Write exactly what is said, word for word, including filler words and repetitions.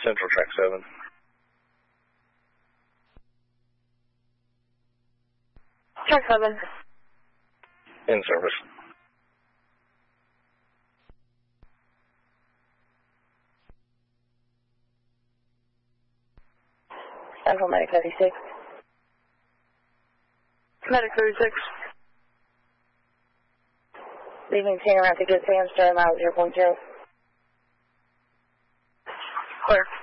Central Track seven. Track seven. In service. Central Medic thirty-six. Medic thirty-six. Leaving Tanner around to get Sam, starting out zero point zero. Clear.